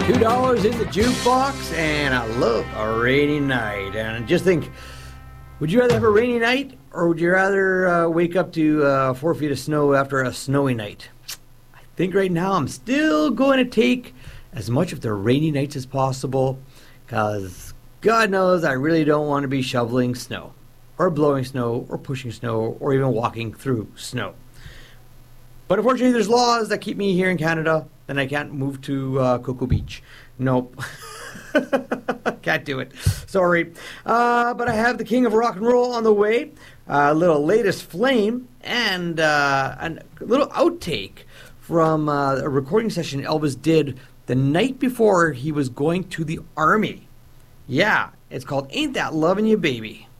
$2 in the jukebox, and I love a rainy night. And just think, would you rather have a rainy night, or would you rather wake up to 4 feet of snow after a snowy night? I think right now I'm still going to take as much of the rainy nights as possible, because God knows I really don't want to be shoveling snow, or blowing snow, or pushing snow, or even walking through snow. But unfortunately, there's laws that keep me here in Canada, and I can't move to Cocoa Beach. Nope. Can't do it. Sorry. But I have the king of rock and roll on the way, a little latest flame, and a little outtake from a recording session Elvis did the night before he was going to the army. Yeah, it's called Ain't That Lovin' You Baby.